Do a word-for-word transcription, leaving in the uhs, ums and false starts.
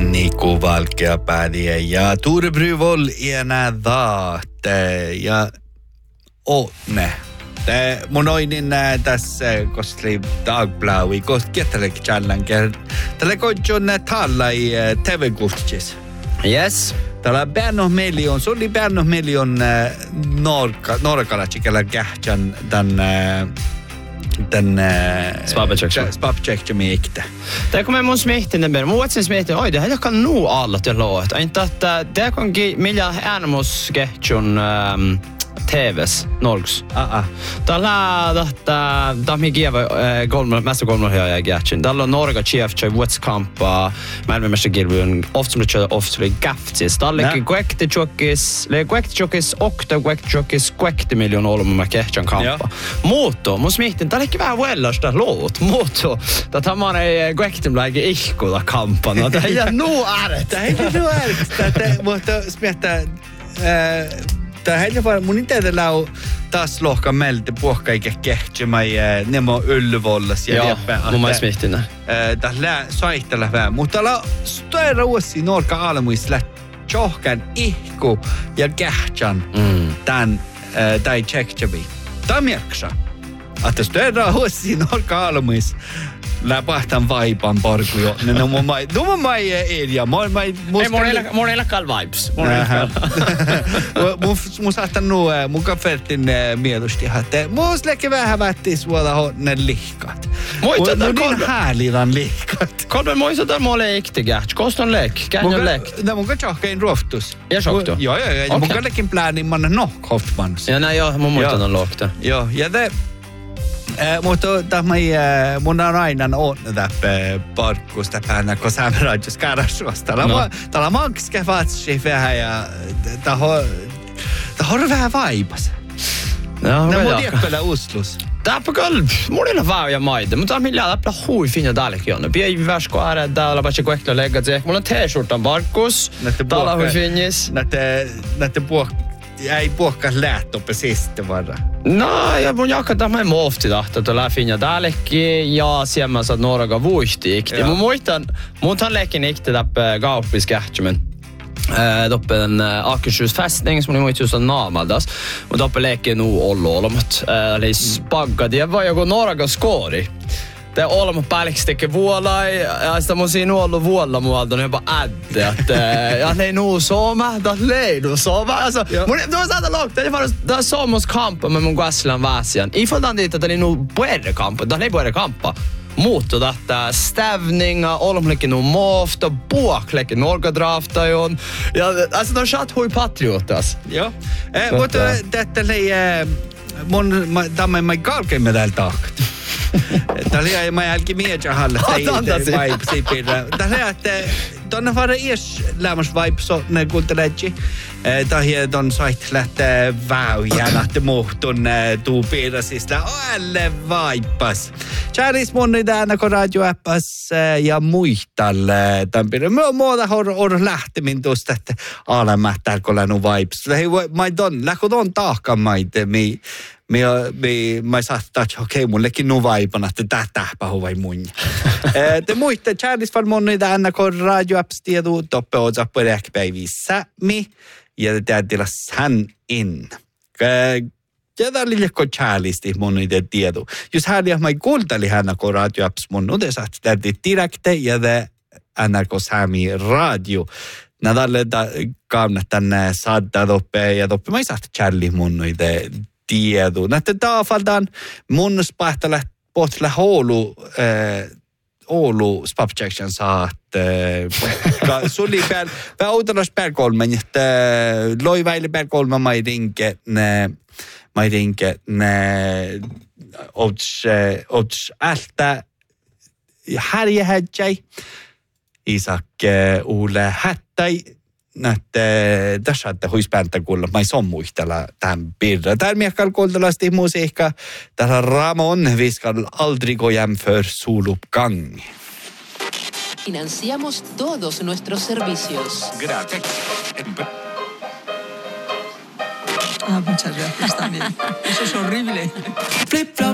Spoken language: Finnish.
Niku Valkeapäälliä ja Turbryvoll enää daat ja Åne. Mun oinin tässä kostli Dagbladet kost kettelek challenger. Tällä koitjon tallai T V-kurstis. Yes. Tällä Berno Million, se oli Berno Million norka norkalaitsikellä kähtän tän den spapcheck-miikte. Det kommer mun smihtin den ber. Mun smihtin. Oj, det här kan nog alla till låt. Inte att det kan ge milja animos sketchun um, T V:s Norgs. Ah ah. Tällä detta dami giva golmar mesta golmar här jag getchen. Tällä Norga chef chef what's camp Malmö mäster gilbun ofta med ofta gaftis. Tällä kvekte chokis, le kvekte chokis och det kvekte chokis kvekte miljon år med getchen kampa. Moto, mun smihtin tällä ikke vara wellast där låt. Moto. Det tar man ei kvekte bläge ikko da kampan. Det är nu är det. Det är nu är det. Moto smihta Tämä heillä vaan mun itse lau taas lohka melte puhka eikä kehtsimai nemo ylvollas ja liepä. Mun mä smihtinä. Täh lää saihtella vähän. Mutta la störa uussi norka almuis lä tjohkan ihku ja kehtsan tän tai tjektsemi. Tämä mieksa. Että störa uussi norka almuis lää pahtan vaipan parku jo. Ne no mun mai, no mun mai edia. Mun mai Ei mun ei lakal vibes. Mun ei lakal. Mun mun saattan nu mun kafertin mielusti hatte. Mun läke vähän vättis vuoda ne lihkat. Moita da kolme härlidan lihkat. Kolme moisa da mole ektigät. Koston lek, känjön lek. Da mun katsohkein roftus. Ja shokto. Joo joo joo. Mun kallekin pläänin man no Hoffmans. Ja näin joo, mun muistan on lokta. Joo, ja det Eh, mutta tämä eh, mun on aina on täppä parkkusta päänä, kun sä rajus karasuosta. Tällä tällä mankske vatsi vähän ja taho taho vähän vaipas. No, ne mun diekpelä uslus. Täppä kalp, monilla vauja maita, mutta millä läppä hui fina dalkion. Pie väsko är där bara check ekla lägga sig. Mulla t-shirtan parkkus. Tala hui finis. Nätte nätte puok ei puokka lähtö pesiste varra. No, ja mun jakka tämä mofti tahto tuolla finja täällekin ja siellä saat Norga vuihti ikti. Mun muistan, mun tan lekin ikti täppä kauppis kähtsymen. Doppe den Akershus fästning som ni måste just namaldas. Och doppe lekin nu ollo olomot. Eli spagga det var jag Norga skori. Det är alla mot pälkstikke vuolai, ja sitä mun siinä ollut vuolla muualta, niin jopa ädde, että ja ne nu soma, da lei nu soma. Alltså, mun det var sådär lågt, det var det somos kampa med mun Guaslan Vasian. Ifall den dit att det nu börjar kampa, da lei börjar kampa. Mutta detta stävninga, olomlekin nu mofta, buoklekin Norga draftajon. Ja alltså de chat hui patriotas. Joo. Eh, mutta detta lei mun tämä mai kalke med täältä takt. Tällä ei mä jälki mieja halle tai vai sipillä. Tällä että tonna vara ies lämmas vibes ne kultaleji. Tähän ton sait lähtee väyjä lähtee muhtun tuupirasista alle vaipas. Charis monni tänä kun radioappas ja muistalle tampire. Mä muuta hor hor lähtemin tuosta että alamättää kun länu vibes. Hei mä don läkö don taakka maite mi mi mi mä saattaa okei mullekin nu vaipana että tähtäpä vai mun. Te muitte Charis var monni tänä kun radioapps tiedu toppe osa på räkpäivissä mi ja täytyy hän in. Ja tämä oli liekko chalisti mun niitä tiedu. Jos hän ja mä kuulteli hänä kun radioapps mun nude saat täytyy direkte ja det N R K Sami radio. Nädalle da kaamna tänne saattaa toppe ja toppe mä saat chali mun niitä tiedu. Näette taafaltaan mun spahtala pohtla holu Oulu spapchection saat suli per per autolas per kolmen että loi väille per kolmen mai rinke ne mai rinke ne ots ots alta Harje Hedjai Isak Ole Hättai nätte tässä että huispäntä kuulla mai sommuistella tämän pirra. Där miekal kuultalasti musiikka. Där Ramon viskal aldrig gå hem för soluppgång. Financiamos todos nuestros servicios. Gracias. Ah, muchas gracias también. Eso es horrible. Flip flop.